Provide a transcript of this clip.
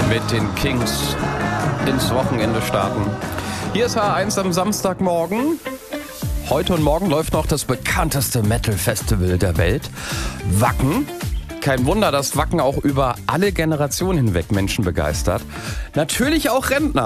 mit den Kings ins Wochenende starten. Hier ist H1 am Samstagmorgen. Heute und morgen läuft noch das bekannteste Metal-Festival der Welt, Wacken. Kein Wunder, dass Wacken auch über alle Generationen hinweg Menschen begeistert. Natürlich auch Rentner.